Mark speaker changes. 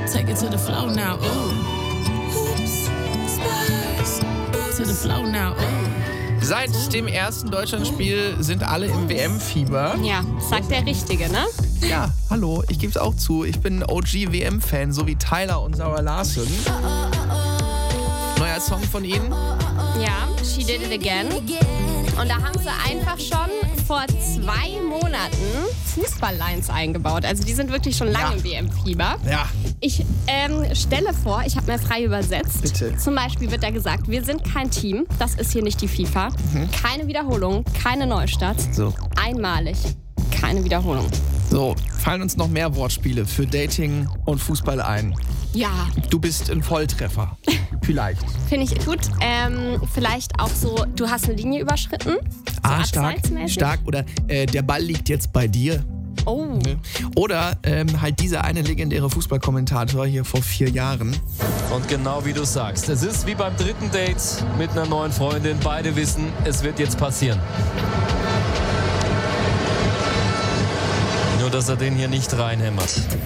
Speaker 1: Take it to the flow now. Oops, Spurs. To the flow now.
Speaker 2: Seit dem ersten Deutschlandspiel sind alle im WM-Fieber.
Speaker 3: Ja, sagt der Richtige, ne?
Speaker 2: Ja, hallo, ich gebe es auch zu. Ich bin OG-WM-Fan, so wie Tyler und Zara Larsson. Neuer Song von ihnen.
Speaker 3: Ja, She Did It Again. Und da haben sie einfach schon vor 2 Monaten Fußballlines eingebaut. Also die sind wirklich schon lange im WM-Fieber.
Speaker 2: Ja.
Speaker 3: Ich stelle vor, ich habe mir frei übersetzt.
Speaker 2: Bitte.
Speaker 3: Zum Beispiel wird da gesagt, wir sind kein Team, das ist hier nicht die FIFA. Keine Wiederholung, keine Neustart.
Speaker 2: So.
Speaker 3: Einmalig, keine Wiederholung.
Speaker 2: So, fallen uns noch mehr Wortspiele für Dating und Fußball ein?
Speaker 3: Ja,
Speaker 2: Du bist ein Volltreffer. Vielleicht.
Speaker 3: finde ich gut. Vielleicht auch so, du hast eine Linie überschritten. So
Speaker 2: Stark.
Speaker 3: abseitsmäßig.
Speaker 2: Stark. Oder der Ball liegt jetzt bei dir.
Speaker 3: Oh,
Speaker 2: Oder halt dieser eine legendäre Fußballkommentator hier vor 4 Jahren.
Speaker 4: Und genau wie du sagst, es ist wie beim 3. Date mit einer neuen Freundin. Beide wissen, es wird jetzt passieren. Nur, dass er den hier nicht reinhämmert.